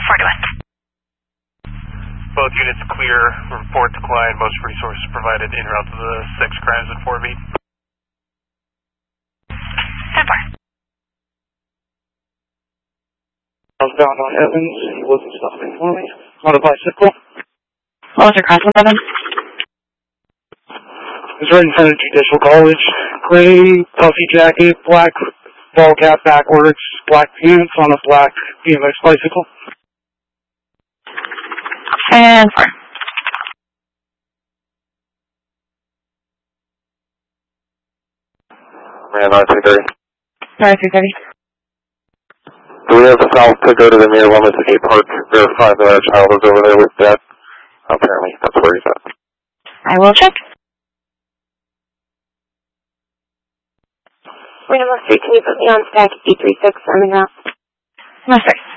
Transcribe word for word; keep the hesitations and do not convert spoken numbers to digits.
four to one. Both units clear. Report to client. Most resources provided en route to the six crimes and four beat. ten four. Southbound on Evans. He wasn't stopping for me. On a bicycle. What was your cross eleven? He's right in front of Judicial College. Gray puffy jacket, black ball cap backwards, black pants on a black B M X bicycle. And four. Man, R three thirty. R three thirty. Do we have the south to go to the near Lemon Skate Park? Verify that our child is over there with Dad. Apparently, that's where he's at. I will check. Random Street, can you put me on stack E three six, I'm in route? No, sir.